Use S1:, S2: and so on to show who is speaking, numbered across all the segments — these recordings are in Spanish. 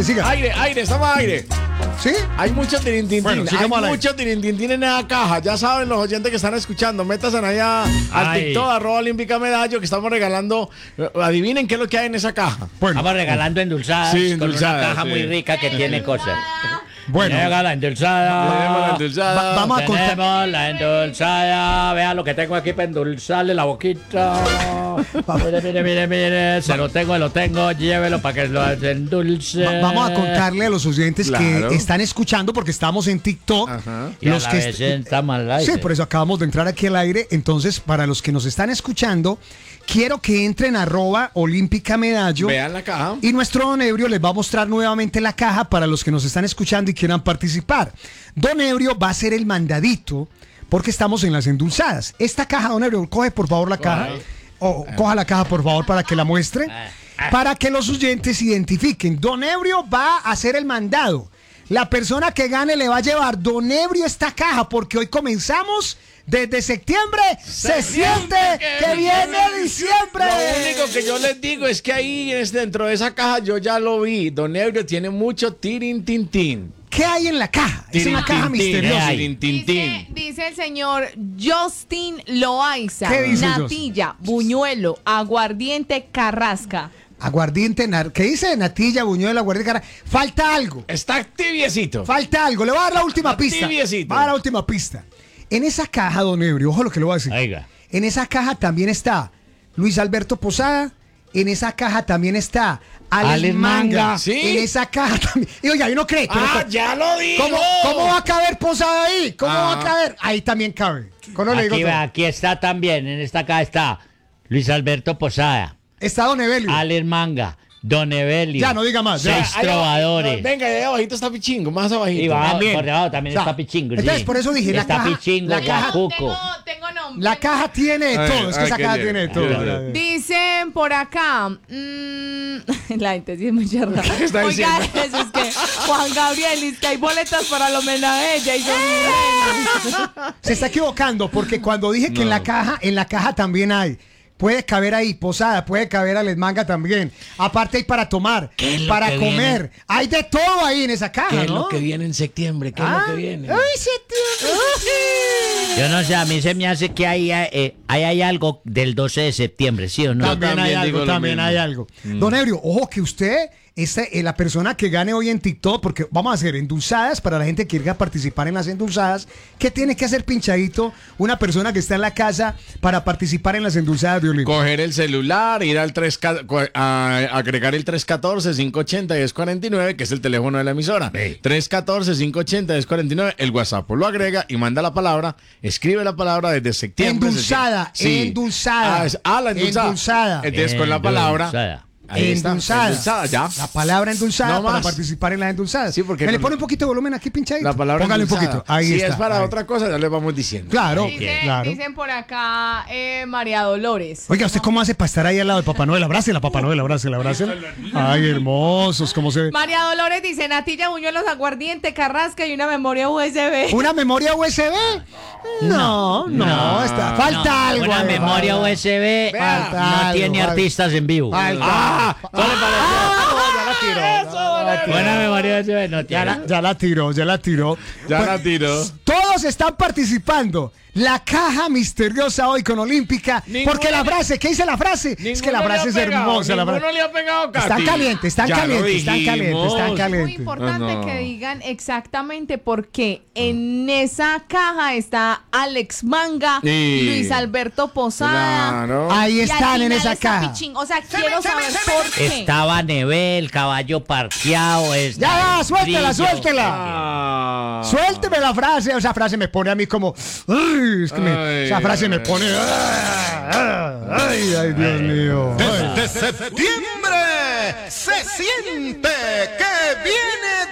S1: siga.
S2: Aire, estamos al aire.
S1: ¿Sí?
S2: Hay mucho tirintintín.
S1: Bueno,
S2: Hay mucho tirintintín en la caja. Ya saben los oyentes que están escuchando. Métanse allá al TikTok, @Olímpica Medallo, que estamos regalando. Adivinen qué es lo que hay en esa caja.
S1: Bueno.
S3: Estamos regalando endulzadas,
S2: Sí,
S3: con
S2: endulzadas,
S3: una caja
S2: sí.
S3: muy rica que tiene cosas.
S1: Bueno.
S3: Llega la endulzada.
S2: Tenemos la endulzada.
S1: Vamos a contar.
S3: Tenemos la endulzada. Vea lo que tengo aquí para endulzarle la boquita. Mire. Se lo tengo. Llévelo para que lo endulce.
S1: Vamos a contarle a los oyentes
S2: Claro.
S1: que están escuchando, porque estamos en TikTok.
S2: Ajá.
S3: Y
S1: Los
S3: a la
S1: que
S3: vez estamos al aire.
S1: Sí, por eso acabamos de entrar aquí al aire. Entonces, para los que nos están escuchando, quiero que entren a @Olímpica Medallo.
S2: Vean la caja.
S1: Y nuestro Don Ebrio les va a mostrar nuevamente la caja para los que nos están escuchando y quieran participar. Don Ebrio va a hacer el mandadito porque estamos en las endulzadas. Esta caja, Don Ebrio, coge por favor la caja. O coja la caja por favor para que la muestre. Para que los oyentes identifiquen. Don Ebrio va a hacer el mandado. La persona que gane le va a llevar Don Ebrio esta caja porque hoy comenzamos. Desde septiembre se siente que viene diciembre.
S2: Lo único que yo les digo es que ahí dentro de esa caja yo ya lo vi. Don Ebrio tiene mucho tirintintín.
S1: ¿Qué hay en la caja? Es una caja misteriosa.
S2: Tirintintín.
S4: Dice el señor Justin Loaiza.
S1: ¿Qué dice
S4: Natilla, buñuelo, aguardiente, carrasca.
S1: Aguardiente, ¿qué dice? Natilla, buñuelo, aguardiente, cara. Falta algo.
S2: Está tibiecito.
S1: Falta algo. Le voy a dar la última
S2: Está
S1: pista.
S2: tibiecito.
S1: Va a dar la última pista. En esa caja, Don Ebrio, ojo lo que le voy a decir.
S3: Oiga.
S1: En esa caja también está Luis Alberto Posada. En esa caja también está Alex Manga.
S2: ¿Sí?
S1: En esa caja también. Y oiga, ahí no cree. pero
S2: Ya lo digo.
S1: ¿Cómo va a caber Posada ahí? ¿Cómo va a caber? Ahí también cabe. ¿Cómo le digo
S3: Aquí,
S1: todo?
S3: aquí está también, en esta caja está Luis Alberto Posada,
S1: Está Don Evelio.
S3: Alex Manga, Don Evelio.
S1: Ya, no diga más, ya.
S3: Seis trovadores.
S2: Venga, ahí abajito está Pichingo, más abajito.
S3: Y
S1: También.
S3: por debajo también
S1: O sea,
S3: está Pichingo.
S1: entonces,
S3: sí.
S1: por eso dije, la
S3: está
S1: caja-
S3: Pichingo,
S1: la caja-
S3: Guacuco.
S4: Tengo nombre.
S1: La caja tiene de todo. Es que esa
S2: qué
S1: caja
S2: bien.
S1: tiene de todo.
S2: Bien.
S4: Dicen por acá. La gente sí es muy charra.
S2: ¿Qué está
S4: Oiga,
S2: diciendo?
S4: eso es que Juan Gabriel dice que hay boletas para el homenaje a ella y son
S1: Se está equivocando porque cuando dije que en la caja también hay. Puede caber ahí Posada, puede caber Alex Manga también. Aparte hay para tomar,
S3: ¿Qué es lo
S1: para
S3: que
S1: viene? Hay de todo ahí en esa caja,
S2: ¿Qué es
S1: ¿no?
S2: lo que viene en septiembre? ¿Qué es lo que viene?
S1: ¡Ay, septiembre!
S3: Yo no sé, a mí se me hace que hay algo del 12 de septiembre, ¿sí o no?
S1: También hay
S2: digo
S1: algo,
S2: lo
S1: también
S2: mismo.
S1: hay algo. Don Ebrio, ojo que usted es la persona que gane hoy en TikTok, porque vamos a hacer endulzadas para la gente que quiera participar en las endulzadas. ¿Qué tiene que hacer pinchadito una persona que está en la casa para participar en las endulzadas de Olímpica?
S2: Coger el celular, ir al agregar el 314-580-1049, que es el teléfono de la emisora. 314-580-1049, el WhatsApp. Lo agrega y manda la palabra, escribe la palabra desde septiembre.
S1: Endulzada, endulzada.
S2: La endulzada.
S1: Endulzada.
S2: Entonces con la palabra.
S3: Endulzada.
S2: Ahí está, endulzada, ya.
S1: La palabra endulzada
S2: No
S1: para
S2: más.
S1: participar en las endulzadas.
S2: Sí, porque
S1: ¿Me le
S2: con-
S1: pone un poquito de volumen aquí pinchadito?
S2: La palabra
S1: Póngale un
S2: endulzada.
S1: poquito. Ahí
S2: si
S1: está.
S2: es para
S1: ahí.
S2: otra cosa, ya le vamos diciendo.
S1: Claro,
S4: Dicen,
S1: claro.
S4: dicen por acá María Dolores.
S1: Oiga, ¿usted cómo hace para estar ahí al lado de Papá Noel? Abrácela, Papá Noel, abrácela. Ay, hermosos, cómo se ve.
S4: María Dolores dice natilla, buñuelos, aguardiente, carrasca y una memoria USB.
S1: ¿Una memoria USB? No, falta algo.
S3: Una
S1: ahí,
S3: memoria
S1: falta.
S3: USB
S1: Falta
S3: no
S1: algo,
S3: tiene
S1: falta.
S3: artistas en vivo.
S1: Falta.
S2: ¿Qué le pareció?
S1: Ya la tiró.
S3: Buena memoria USB no
S1: Ya
S3: tiene.
S1: la tiró.
S2: Ya la tiró.
S1: Todos están participando. La caja misteriosa hoy con Olímpica.
S2: Ninguno
S1: porque la
S2: le-
S1: frase, ¿qué dice la frase? Es que la
S2: Ninguno
S1: frase
S2: le
S1: es
S2: ha pegado,
S1: hermosa. La
S2: ninguno
S1: frase.
S2: le ha pegado, Katy.
S1: Están calientes, están
S2: Ya lo
S1: calientes, están calientes,
S2: dijimos.
S1: están
S4: Muy
S1: calientes.
S4: importante
S2: No.
S4: que digan exactamente por qué en esa caja está Alex Manga,
S2: Sí.
S4: Luis Alberto Posada.
S2: Claro.
S1: Ahí
S4: y al
S1: están en
S4: final
S1: esa
S4: está
S1: caja.
S4: Pichín. O sea, quiero saber por qué.
S3: Estaba Nebel, caballo parqueado.
S1: Ya, suéltela, suéltela.
S2: Ah.
S1: Suélteme la frase. Esa frase me pone a mí como. Ay, es que
S2: Ay,
S1: esa frase me
S2: ay.
S1: pone. Ay, Dios mío. Ay.
S5: Desde septiembre se siente que viene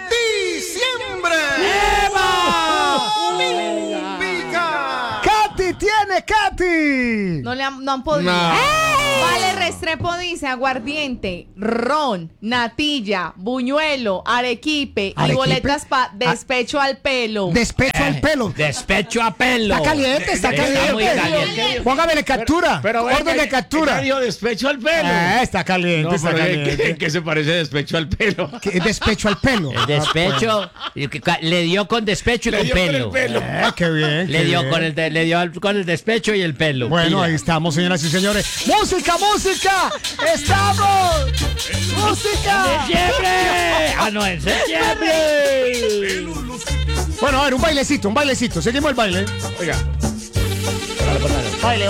S5: diciembre. ¡Olímpica!
S1: Katy tiene, Katy. Nati.
S4: No han podido.
S2: No.
S4: Vale Restrepo dice aguardiente, ron, natilla, buñuelo, arequipe y
S1: ¿Arequipe?
S4: boletas para despecho al pelo.
S1: Despecho al pelo.
S3: Despecho a pelo.
S1: Está caliente, está
S3: Está muy
S1: caliente.
S3: caliente.
S1: Póngame captura.
S2: Pero
S1: Orden de captura.
S2: dio despecho al pelo.
S1: Está caliente,
S2: No,
S1: está
S2: pero
S1: caliente.
S2: ¿qué se parece despecho al pelo?
S1: ¿Qué es despecho al pelo?
S3: El despecho. Le dio con despecho y
S2: Le
S3: con
S2: dio con el
S3: pelo.
S2: pelo.
S1: Qué bien.
S3: Le
S1: qué
S3: dio
S1: bien.
S3: con el despecho y el pelo.
S1: Bueno,
S3: Mira.
S1: ahí estamos, señoras y señores. ¡Música, música! ¡Estamos! ¡Música!
S3: ¡Septiembre! ¡Ah, no, en septiembre!
S1: Bueno, a ver, un bailecito. Seguimos el baile.
S2: Oiga.
S1: Baile.